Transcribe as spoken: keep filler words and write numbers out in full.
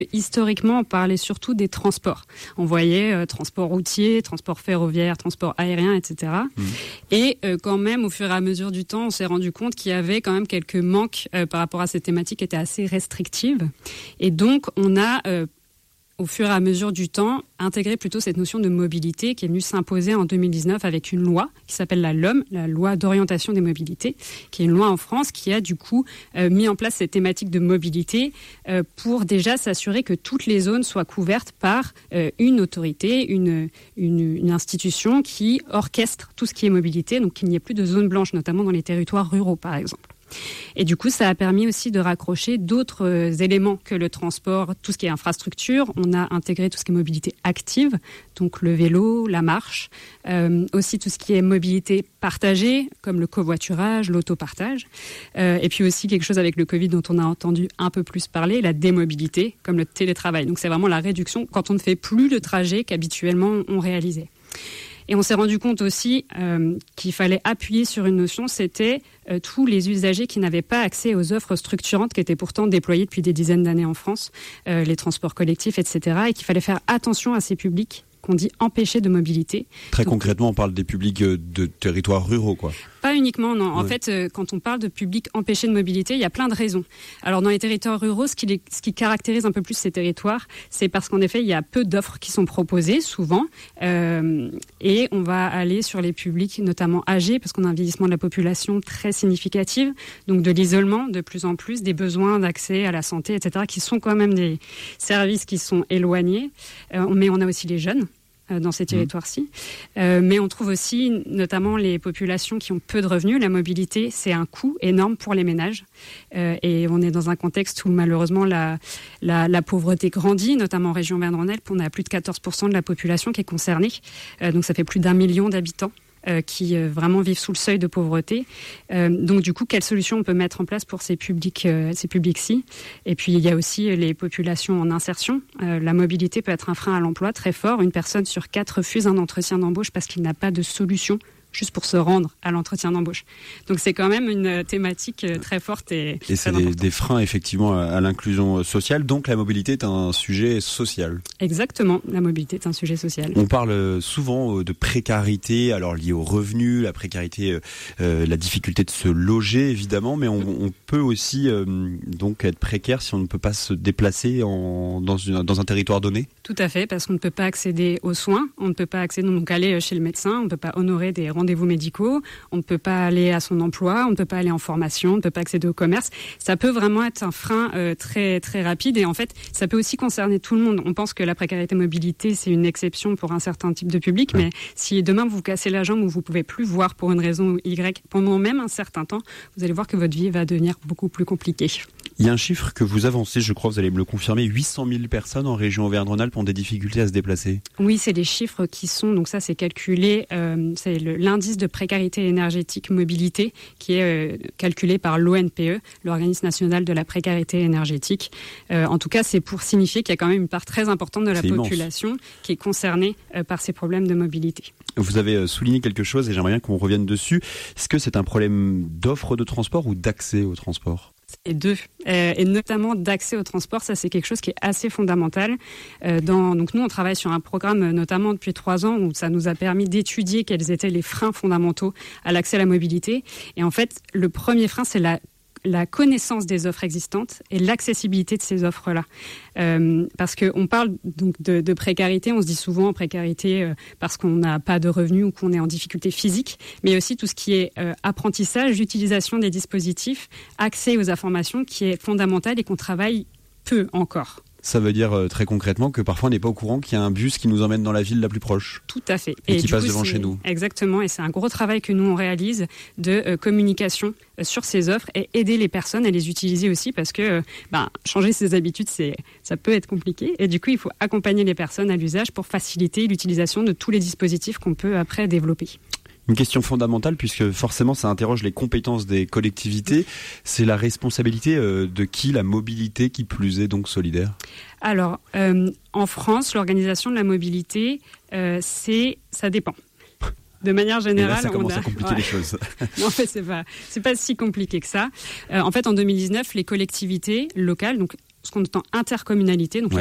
Historiquement, on parlait surtout des transports. On voyait euh, transport routier, transport ferroviaire, transport aérien, et cetera. Mmh. Et euh, quand même, au fur et à mesure du temps, on s'est rendu compte qu'il y avait quand même quelques manques euh, par rapport à ces thématiques qui étaient assez restrictives. Et donc, on a... Euh, au fur et à mesure du temps, intégrer plutôt cette notion de mobilité qui est venue s'imposer en deux mille dix-neuf avec une loi qui s'appelle la L O M, la loi d'orientation des mobilités, qui est une loi en France qui a du coup euh, mis en place cette thématique de mobilité euh, pour déjà s'assurer que toutes les zones soient couvertes par euh, une autorité, une, une, une institution qui orchestre tout ce qui est mobilité, donc qu'il n'y ait plus de zones blanches, notamment dans les territoires ruraux par exemple. Et du coup, ça a permis aussi de raccrocher d'autres euh, éléments que le transport, tout ce qui est infrastructure. On a intégré tout ce qui est mobilité active, donc le vélo, la marche, euh, aussi tout ce qui est mobilité partagée, comme le covoiturage, l'autopartage. Euh, et puis aussi quelque chose avec le Covid dont on a entendu un peu plus parler, la démobilité, comme le télétravail. Donc c'est vraiment la réduction quand on ne fait plus le trajet qu'habituellement on réalisait. Et on s'est rendu compte aussi euh, qu'il fallait appuyer sur une notion, c'était euh, tous les usagers qui n'avaient pas accès aux offres structurantes qui étaient pourtant déployées depuis des dizaines d'années en France, euh, les transports collectifs, et cetera. Et qu'il fallait faire attention à ces publics qu'on dit empêchés de mobilité. Très Donc, concrètement, on parle des publics de territoires ruraux, quoi. Pas uniquement, non. En ouais. fait, euh, quand on parle de public empêché de mobilité, il y a plein de raisons. Alors, dans les territoires ruraux, ce qui, les, ce qui caractérise un peu plus ces territoires, c'est parce qu'en effet, il y a peu d'offres qui sont proposées, souvent. Euh, et on va aller sur les publics, notamment âgés, parce qu'on a un vieillissement de la population très significatif. Donc, de l'isolement, de plus en plus, des besoins d'accès à la santé, et cetera, qui sont quand même des services qui sont éloignés. Euh, mais on a aussi les jeunes dans ces territoires-ci. Euh, mais on trouve aussi notamment les populations qui ont peu de revenus. La mobilité, c'est un coût énorme pour les ménages. Euh, et on est dans un contexte où malheureusement la, la, la pauvreté grandit, notamment en région Auvergne-Rhône-Alpes. On a plus de quatorze pour cent de la population qui est concernée. Euh, donc ça fait plus d'un million d'habitants. Euh, qui euh, vraiment vivent sous le seuil de pauvreté. Euh, donc du coup, quelles solutions on peut mettre en place pour ces publics, euh, ces publics-ci ? Et puis il y a aussi les populations en insertion. Euh, la mobilité peut être un frein à l'emploi très fort. Une personne sur quatre refuse un entretien d'embauche parce qu'il n'a pas de solution juste pour se rendre à l'entretien d'embauche. Donc c'est quand même une thématique très forte et, et c'est des, des freins effectivement à, à l'inclusion sociale. Donc la mobilité est un sujet social. Exactement, la mobilité est un sujet social. On parle souvent de précarité, alors liée aux revenus, la précarité, euh, la difficulté de se loger évidemment, mais on, on peut aussi euh, donc être précaire si on ne peut pas se déplacer en, dans, une, dans un territoire donné. Tout à fait, parce qu'on ne peut pas accéder aux soins, on ne peut pas accéder donc aller chez le médecin, on ne peut pas honorer des rendez-vous médicaux, on ne peut pas aller à son emploi, on ne peut pas aller en formation, on ne peut pas accéder au commerce. Ça peut vraiment être un frein euh, très très rapide et en fait, ça peut aussi concerner tout le monde. On pense que la précarité mobilité, c'est une exception pour un certain type de public, ouais. mais si demain vous vous cassez la jambe ou vous ne pouvez plus voir pour une raison Y pendant même un certain temps, vous allez voir que votre vie va devenir beaucoup plus compliquée. Il y a un chiffre que vous avancez, je crois, vous allez me le confirmer, huit cent mille personnes en région Auvergne-Rhône-Alpes ont des difficultés à se déplacer. Oui, c'est les chiffres qui sont, donc ça c'est calculé, euh, c'est le, l'indice de précarité énergétique mobilité qui est euh, calculé par l'O N P E, l'Organisme national de la précarité énergétique. Euh, en tout cas, c'est pour signifier qu'il y a quand même une part très importante de la c'est population immense. Qui est concernée euh, par ces problèmes de mobilité. Vous avez souligné quelque chose et j'aimerais bien qu'on revienne dessus. Est-ce que c'est un problème d'offre de transport ou d'accès au transport ? Et deux, euh, et notamment d'accès au transport, ça c'est quelque chose qui est assez fondamental. Euh, dans, donc nous on travaille sur un programme notamment depuis trois ans où ça nous a permis d'étudier quels étaient les freins fondamentaux à l'accès à la mobilité. Et en fait, le premier frein c'est la la connaissance des offres existantes et l'accessibilité de ces offres-là. Euh, parce qu'on parle donc de, de précarité, on se dit souvent précarité euh, parce qu'on n'a pas de revenus ou qu'on est en difficulté physique, mais aussi tout ce qui est euh, apprentissage, utilisation des dispositifs, accès aux informations qui est fondamental et qu'on travaille peu encore. Ça veut dire euh, très concrètement que parfois on n'est pas au courant qu'il y a un bus qui nous emmène dans la ville la plus proche. Tout à fait. Et, et qui passe coup, devant chez nous. Exactement. Et c'est un gros travail que nous on réalise de euh, communication euh, sur ces offres et aider les personnes à les utiliser aussi parce que euh, ben, changer ses habitudes, c'est, ça peut être compliqué. Et du coup, il faut accompagner les personnes à l'usage pour faciliter l'utilisation de tous les dispositifs qu'on peut après développer. Une question fondamentale puisque forcément ça interroge les compétences des collectivités. C'est la responsabilité de qui la mobilité qui plus est donc solidaire ? Alors, euh, en France, l'organisation de la mobilité, euh, c'est, ça dépend. De manière générale, et là, ça commence on a... à compliquer ouais. les choses. Non, en fait, c'est pas, c'est pas si compliqué que ça. Euh, en fait, en deux mille dix-neuf, les collectivités locales, donc ce qu'on entend intercommunalité, donc ouais.